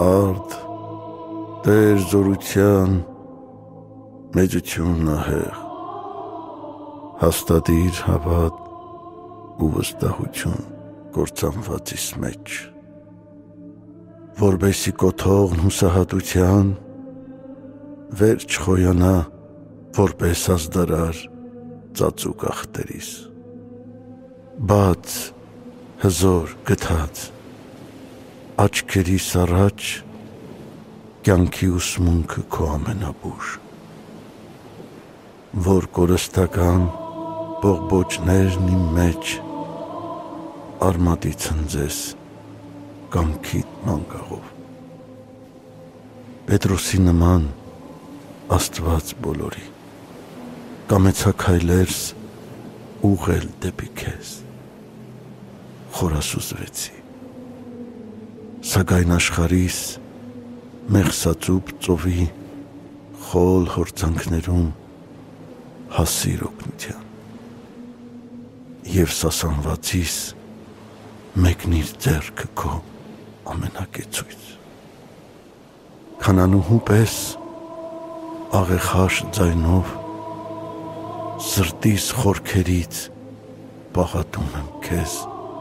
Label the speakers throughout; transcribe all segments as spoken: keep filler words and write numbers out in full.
Speaker 1: արդ, Տեր զորության, մեծությունն ահեղ, հաստատիր հավատ ու վստահություն կործանվածիս մեջ, որբեսի կոթողն հուսահատության վեր չխոյանա, որպես ազդարար ծածուկ ախտերիս, բաց, հզոր գթած, աչքերիս առաջ կյանքի ուսմունքը քո ամենաբուժ, որ կորստական բողբոջներն իմ մեջ արմատի ցնձես կամքիդ մանգաղով, Պետրոսի նման Աստված բոլորի, կամեցա քայլերս ուղղել դեպի քեզ, խորասուզվեցի, սակայն աշխարհիս մեղսածուփ ծովի խոլ հորձանքներում հասիր օգնության և սասանվածիս մեկնիր ձեռքը քո ամենակեցույց, քանանուհու պես աղեխաշ ձայնով սրտիս խորքերից պաղատում եմ քեզ,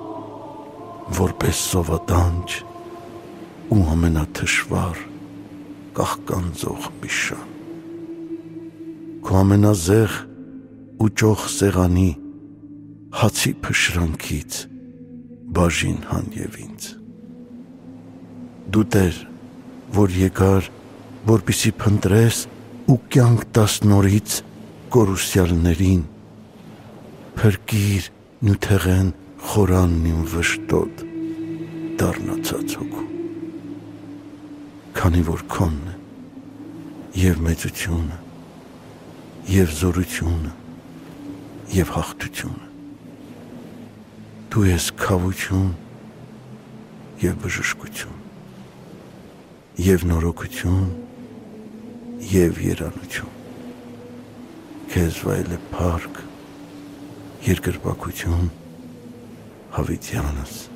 Speaker 1: որպես սովատանջ ու ամենաթշվառ կաղկանձող բիշան, քո ամենազեղ ու ճոխ սեղանի հացի փշրանքից բաժին հանև ինձ, դու Տեր, որ եկար, որպեսզի փնտրես ու կյանք տաս նորից կորուսյալներին, փրկիր նյութեղեն խորանն իմ վշտոտ դառնացած հոգու, քանի որ քոնն է և մեծությունը, և զորությունը, և հաղթությունը, դու ես քավություն և բժշկություն, և նորոգություն և երանություն, քեզ վայել է փառք, երկրպագություն հավիտյանս